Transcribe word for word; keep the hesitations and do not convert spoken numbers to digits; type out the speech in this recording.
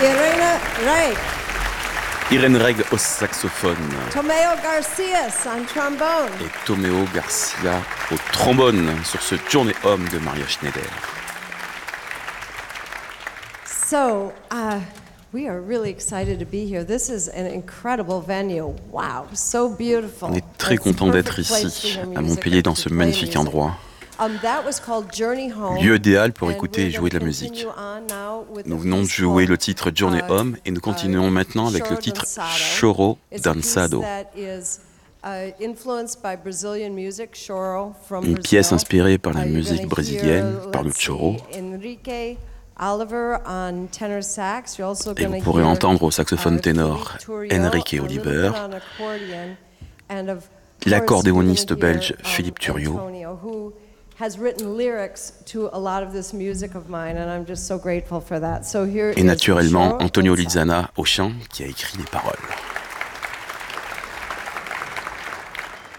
Irene Reg. Irene Reg au saxophone. Tomeo Garcias on trombone. Et Tomeo Garcia au trombone sur ce Journey Home de Maria Schneider. So, uh, we are really excited to be here. This is an incredible venue. Wow, so beautiful. On est très content d'être ici, à Montpellier, dans ce magnifique endroit. Lieu idéal pour écouter et jouer de la musique. Nous venons de jouer le titre Journey Home et nous continuons maintenant avec le titre Choro Dançado. Une pièce inspirée par la musique brésilienne, par le choro. Et vous pourrez entendre au saxophone ténor Enrique Oliver, l'accordéoniste belge Philippe Thuriot, et naturellement Antonio Lizana au chant qui a écrit les paroles.